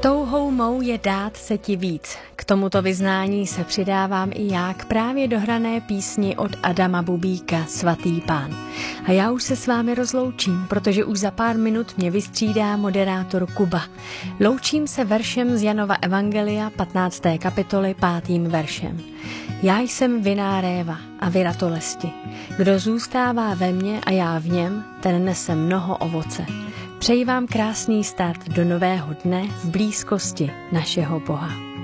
Touhou mou je dát se ti víc. K tomuto vyznání se přidávám i já k právě dohrané písni od Adama Bubíka Svatý Pán. A já už se s vámi rozloučím, protože už za pár minut mě vystřídá moderátor Kuba. Loučím se veršem z Janova Evangelia 15. kapitoly 5. veršem. Já jsem vinná réva a vy ratolesti. Kdo zůstává ve mně a já v něm, ten nese mnoho ovoce. Přeji vám krásný start do nového dne v blízkosti našeho Boha.